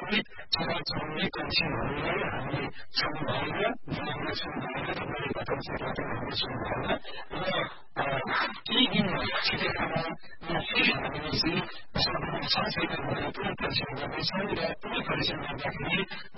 सहित चराचरणी पंक्षीहरूलाई हामीले छुनुभएन, हामीले छुनुभएन, तपाईँले बताउँछबाट हामीले छुनुभएन र केही दिन छिटैसम्म फेरि हामीले चाहिँ सबैले छलफल गरेर पुनः परीक्षण गर्नेछौँ र पुनः परीक्षण गर्दाखेरि